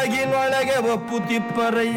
ಒಳಗಿನೊಳಗೆ ಒಪ್ಪುತ್ತಿಪ್ಪರಯ್ಯ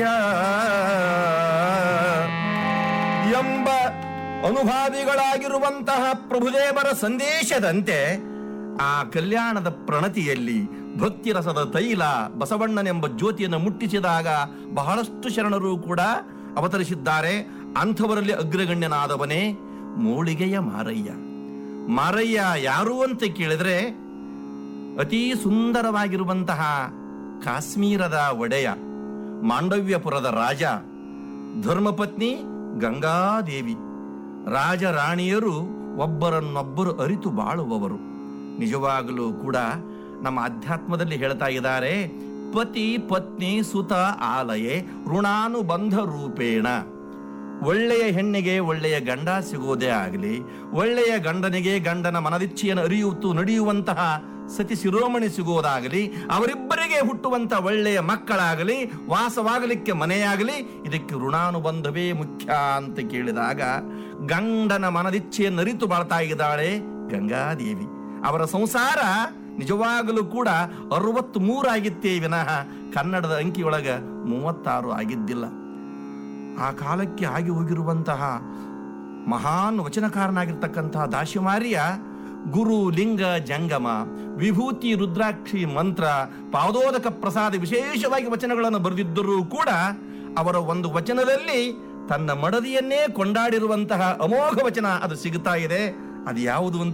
ಎಂಬ ಅನುಭಾವಿಗಳಾಗಿರುವಂತಹ ಪ್ರಭುದೇವರ ಸಂದೇಶದಂತೆ ಆ ಕಲ್ಯಾಣದ ಪ್ರಣತಿಯಲ್ಲಿ ಭಕ್ತಿರಸದ ತೈಲ ಬಸವಣ್ಣನೆಂಬ ಜ್ಯೋತಿಯನ್ನು ಮುಟ್ಟಿಸಿದಾಗ ಬಹಳಷ್ಟು ಶರಣರು ಕೂಡ ಅವತರಿಸಿದ್ದಾರೆ. ಅಂಥವರಲ್ಲಿ ಅಗ್ರಗಣ್ಯನಾದವನೇ ಮೂಳಿಗೆಯ ಮಾರಯ್ಯ. ಮಾರಯ್ಯ ಯಾರು ಅಂತ ಕೇಳಿದ್ರೆ ಅತೀ ಸುಂದರವಾಗಿರುವಂತಹ ಕಾಶ್ಮೀರದ ಒಡೆಯ, ಮಾಂಡವ್ಯಪುರದ ರಾಜ, ಧರ್ಮಪತ್ನಿ ಗಂಗಾದೇವಿ. ರಾಜ ರಾಣಿಯರು ಒಬ್ಬರನ್ನೊಬ್ಬರು ಅರಿತು ಬಾಳುವವರು. ನಿಜವಾಗಲೂ ಕೂಡ ನಮ್ಮ ಅಧ್ಯಾತ್ಮದಲ್ಲಿ ಹೇಳ್ತಾ ಇದ್ದಾರೆ, ಪತಿ ಪತ್ನಿ ಸುತ ಆಲಯೇ ಋಣಾನುಬಂಧ ರೂಪೇಣ. ಒಳ್ಳೆಯ ಹೆಣ್ಣಿಗೆ ಒಳ್ಳೆಯ ಗಂಡ ಸಿಗೋದೇ ಆಗಲಿ, ಒಳ್ಳೆಯ ಗಂಡನಿಗೆ ಗಂಡನ ಮನದಿಚ್ಛೆಯನ್ನು ಅರಿಯುತ್ತು ನಡೆಯುವಂತಹ ಸತಿ ಶಿರೋಮಣಿ ಸಿಗೋದಾಗಲಿ, ಅವರಿಬ್ಬರಿಗೆ ಹುಟ್ಟುವಂತ ಒಳ್ಳೆಯ ಮಕ್ಕಳಾಗಲಿ, ವಾಸವಾಗಲಿಕ್ಕೆ ಮನೆಯಾಗಲಿ, ಇದಕ್ಕೆ ಋಣಾನುಬಂಧವೇ ಮುಖ್ಯ ಅಂತ ಕೇಳಿದಾಗ ಗಂಡನ ಮನದಿಚ್ಛೆಯನ್ನು ಅರಿತು ಬಾಳ್ತಾ ಇದ್ದಾಳೆ ಗಂಗಾದೇವಿ. ಅವರ ಸಂಸಾರ ನಿಜವಾಗಲೂ ಕೂಡ 63 ಆಗಿತ್ತೇ ವಿನಃ ಕನ್ನಡದ ಅಂಕಿಯೊಳಗ 36 ಆಗಿದ್ದಿಲ್ಲ. ಆ ಕಾಲಕ್ಕೆ ಆಗಿ ಹೋಗಿರುವಂತಹ ಮಹಾನ್ ವಚನಕಾರನಾಗಿರ್ತಕ್ಕಂತಹ ದಾಶಿಮಾರಿಯ ಗುರು ಲಿಂಗ ಜಂಗಮ ವಿಭೂತಿ ರುದ್ರಾಕ್ಷಿ ಮಂತ್ರ ಪಾದೋದಕ ಪ್ರಸಾದ ವಿಶೇಷವಾಗಿ ವಚನಗಳನ್ನು ಬರೆದಿದ್ದರೂ ಕೂಡ ಅವರ ಒಂದು ವಚನದಲ್ಲಿ ತನ್ನ ಮಡದಿಯನ್ನೇ ಕೊಂಡಾಡಿರುವಂತಹ ಅಮೋಘ ವಚನ ಅದು ಸಿಗುತ್ತಾ ಇದೆ. ಅದು ಯಾವುದು ಅಂತ